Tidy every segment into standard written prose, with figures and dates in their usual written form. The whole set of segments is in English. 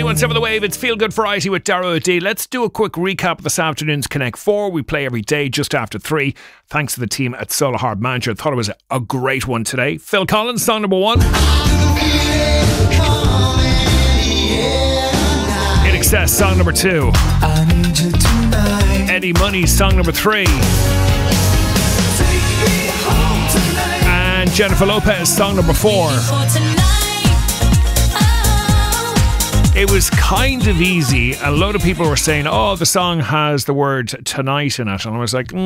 91.7 The Wave, it's Feel Good Variety with Darrow O'D. Let's do a quick recap of this afternoon's Connect 4. We play every day just after 3. Thanks to the team at Solar Hard Manager. Thought it was a great one today. Phil Collins, song number 1. In Excess, song number 2. Eddie Money, song number 3. And Jennifer Lopez, song number 4. It was kind of easy. A load of people were saying, oh, the song has the word tonight in it. And I was like,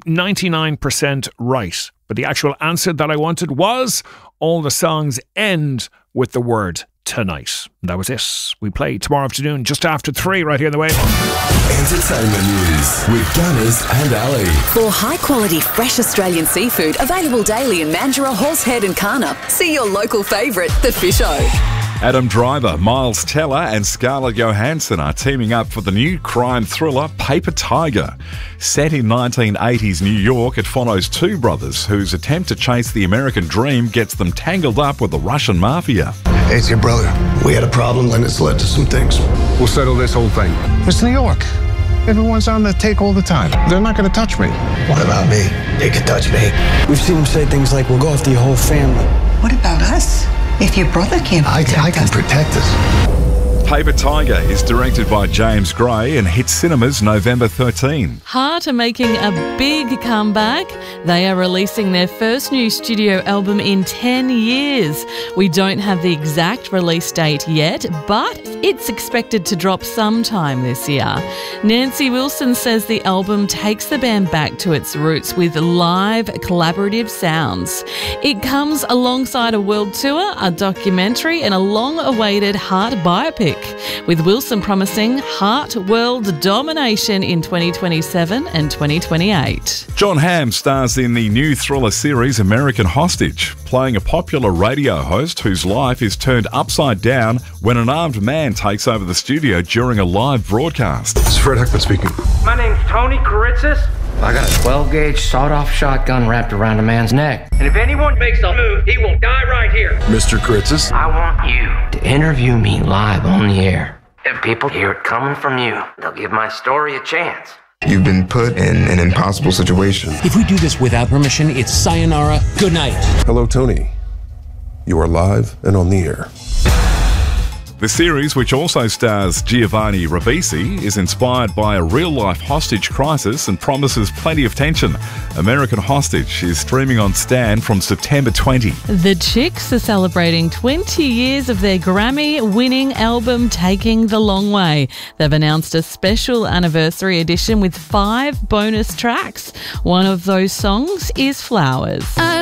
99% right. But the actual answer that I wanted was all the songs end with the word tonight. And that was it. We play tomorrow afternoon just after 3 right here in The Wave. Entertainment news with Gunners and Ali. For high-quality, fresh Australian seafood available daily in Mandurah, Horsehead and Karnup, see your local favourite, The Fish O. Adam Driver, Miles Teller and Scarlett Johansson are teaming up for the new crime thriller Paper Tiger. Set in 1980s New York, it follows two brothers whose attempt to chase the American dream gets them tangled up with the Russian mafia. Hey, it's your brother. We had a problem and it's led to some things. We'll settle this whole thing. It's New York. Everyone's on the take all the time. They're not going to touch me. What about me? They could touch me. We've seen him say things like, we'll go after your whole family. What about us? If your brother can't protect I can protect us. Paper Tiger is directed by James Gray and hits cinemas November 13. Heart are making a big comeback. They are releasing their first new studio album in 10 years. We don't have the exact release date yet, but it's expected to drop sometime this year. Nancy Wilson says the album takes the band back to its roots with live, collaborative sounds. It comes alongside a world tour, a documentary and a long-awaited Heart biopic, with Wilson promising Heart world domination in 2027 and 2028. Jon Hamm stars in the new thriller series American Hostage, playing a popular radio host whose life is turned upside down when an armed man takes over the studio during a live broadcast. This is Fred Heckman speaking. My name's Tony Karitzis. I got a 12-gauge sawed-off shotgun wrapped around a man's neck. And if anyone makes a move, he will die right here. Mr. Karitzis? I want you to interview me live on the air. If people hear it coming from you, they'll give my story a chance. You've been put in an impossible situation. If we do this without permission, it's sayonara, good night. Hello, Tony. You are live and on the air. The series, which also stars Giovanni Ribisi, is inspired by a real-life hostage crisis and promises plenty of tension. American Hostage is streaming on Stan from September 20. The Chicks are celebrating 20 years of their Grammy-winning album Taking the Long Way. They've announced a special anniversary edition with 5 bonus tracks. One of those songs is Flowers.